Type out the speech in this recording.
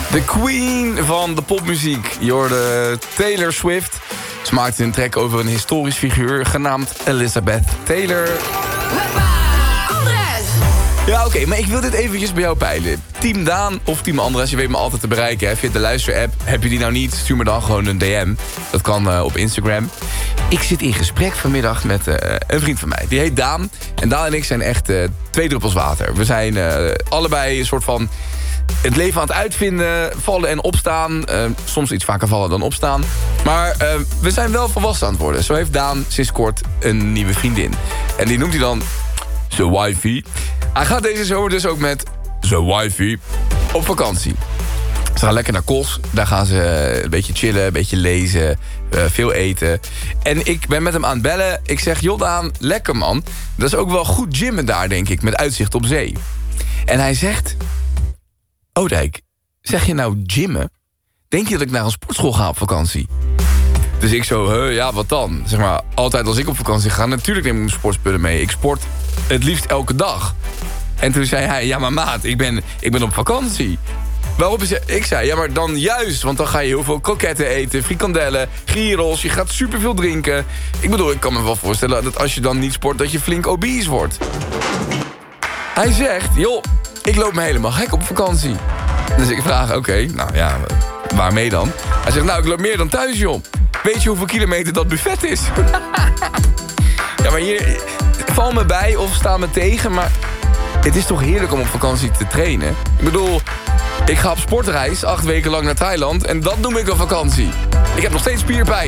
De queen van de popmuziek. Je hoorde Taylor Swift. Ze maakte een track over een historisch figuur genaamd Elizabeth Taylor. Ja, oké, maar ik wil dit eventjes bij jou peilen. Team Daan of Team Andres, je weet me altijd te bereiken. Hè? Via de luisterapp. Heb je die nou niet, stuur me dan gewoon een DM. Dat kan op Instagram. Ik zit in gesprek vanmiddag met een vriend van mij. Die heet Daan. En Daan en ik zijn echt 2 druppels water. We zijn allebei een soort van het leven aan het uitvinden. Vallen en opstaan. Soms iets vaker vallen dan opstaan. Maar we zijn wel volwassen aan het worden. Zo heeft Daan sinds kort een nieuwe vriendin. En die noemt hij dan zijn wifey. Hij gaat deze zomer dus ook met zijn wifey op vakantie. Ze gaan lekker naar Kos. Daar gaan ze een beetje chillen, een beetje lezen, veel eten. En ik ben met hem aan het bellen. Ik zeg, joh Daan, lekker man. Dat is ook wel goed gymmen daar, denk ik, met uitzicht op zee. En hij zegt, Dijk, zeg je nou gymmen? Denk je dat ik naar een sportschool ga op vakantie? Dus ik zo, ja, wat dan? Zeg maar, altijd als ik op vakantie ga, natuurlijk neem ik mijn sportspullen mee. Ik sport het liefst elke dag. En toen zei hij, ja maar maat, ik ben op vakantie. Waarop ik zei, ja maar dan juist, want dan ga je heel veel kroketten eten, frikandellen, gyros, je gaat superveel drinken. Ik bedoel, ik kan me wel voorstellen dat als je dan niet sport, dat je flink obese wordt. Hij zegt, joh, ik loop me helemaal gek op vakantie. Dus ik vraag, oké, nou ja, waarmee dan? Hij zegt, nou, ik loop meer dan thuis, joh. Weet je hoeveel kilometer dat buffet is? Ja, maar hier, val me bij of sta me tegen, maar het is toch heerlijk om op vakantie te trainen? Ik bedoel, ik ga op sportreis 8 weken lang naar Thailand en dat noem ik een vakantie. Ik heb nog steeds spierpijn.